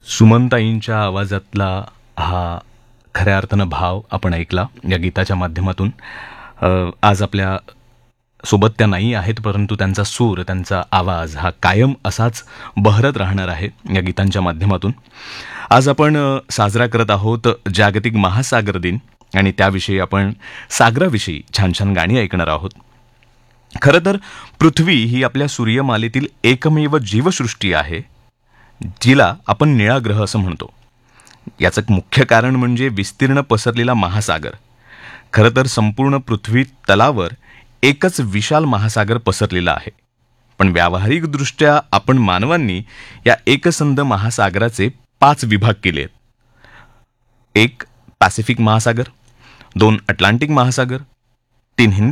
सुमनताईंच्या आवाजातला हा खऱ्या अर्थानं भाव आपण ऐकला या गीताच्या माध्यमातून. आज आपल्या सोबत त्या नाही आहेत, परंतु त्यांचा सूर, त्यांचा आवाज हा कायम असाच बहरत राहणार आहे या गीतांच्या माध्यमातून. आज आपण साजरा करत आहोत जागतिक महासागर दिन आणि त्याविषयी आपण सागराविषयी छान छान गाणी ऐकणार आहोत. खरं तर पृथ्वी ही आपल्या सूर्यमालेतील एकमेव जीवसृष्टी आहे जिला आपण निळा ग्रह असं म्हणतो. याचं मुख्य कारण म्हणजे विस्तीर्ण पसरलेला महासागर. खरं तर संपूर्ण पृथ्वी तलावर एकच विशाल महासागर पसरलेला आहे, पण व्यावहारिकदृष्ट्या आपण मानवांनी या एकसंध महासागराचे 5 विभाग केले आहेत. 1 पॅसिफिक महासागर, 2 अटलांटिक महासागर, 3 हिंदी